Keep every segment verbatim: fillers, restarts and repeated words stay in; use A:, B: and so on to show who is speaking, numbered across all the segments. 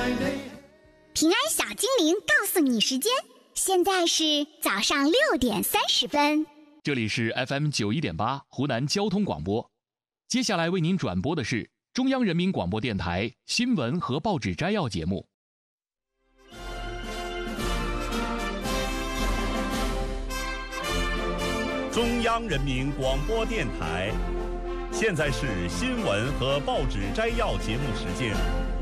A: 平安小精灵告诉你时间，现在是早上六点三十分。
B: 这里是 F M 九一点八湖南交通广播，接下来为您转播的是中央人民广播电台新闻和报纸摘要节目。
C: 中央人民广播电台，现在是新闻和报纸摘要节目时间。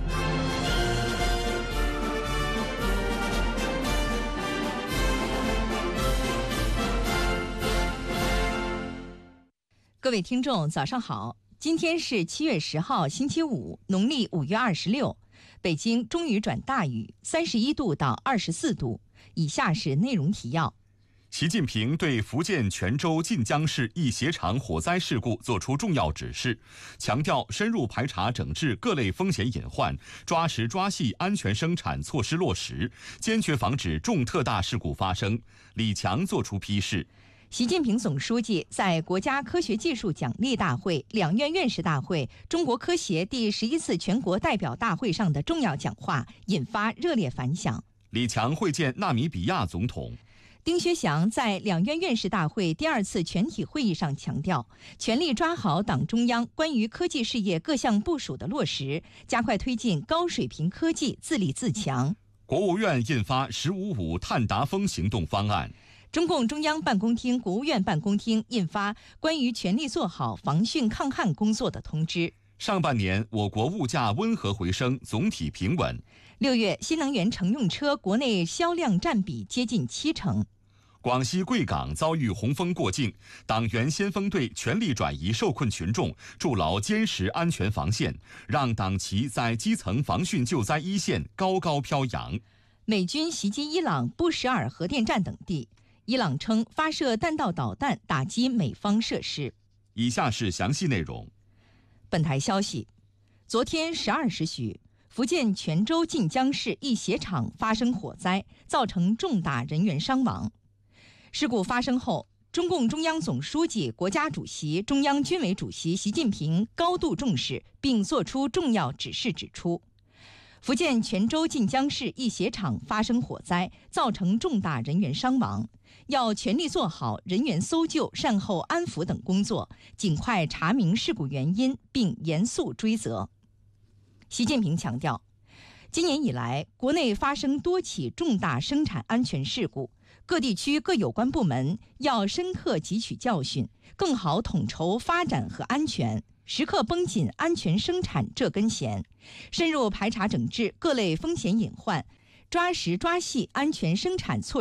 D: 各位听众早上好，今天是七月十号星期五，农历五月二十六，北京中雨转大雨，三十一度到二十四度。以下是内容提要。
C: 习近平对福建泉州晋江市一鞋厂火灾事故作出重要指示，强调深入排查整治各类风险隐患，抓实抓细安全生产措施落实，坚决防止重特大事故发生。李强作出批示。
D: 习近平总书记在国家科学技术奖励大会、两院院士大会、中国科协第十一次全国代表大会上的重要讲话引发热烈反响。
C: 李强会见纳米比亚总统。
D: 丁薛祥在两院院士大会第二次全体会议上强调，全力抓好党中央关于科技事业各项部署的落实，加快推进高水平科技自立自强。
C: 国务院印发“十五五”碳达峰行动方案。
D: 中共中央办公厅、国务院办公厅印发关于全力做好防汛抗旱工作的通知。
C: 上半年我国物价温和回升，总体平稳。
D: 六月新能源乘用车国内销量占比接近七成。
C: 广西贵港遭遇洪峰过境，党员先锋队全力转移受困群众，筑牢坚实安全防线，让党旗在基层防汛救灾一线高高飘扬。
D: 美军袭击伊朗布什尔核电站等地，伊朗称发射弹道导弹打击美方设施。
C: 以下是详细内容。
D: 本台消息，昨天十二时许，福建泉州晋江市一鞋厂发生火灾，造成重大人员伤亡。事故发生后，中共中央总书记、国家主席、中央军委主席习近平高度重视，并作出重要指示，指出，福建泉州晋江市一鞋厂发生火灾，造成重大人员伤亡，要全力做好人员搜救、善后安抚等工作，尽快查明事故原因，并严肃追责。习近平强调，今年以来，国内发生多起重大生产安全事故，各地区各有关部门要深刻汲取教训，更好统筹发展和安全，时刻绷紧安全生产这根弦，深入排查整治各类风险隐患，抓实抓细安全生产措施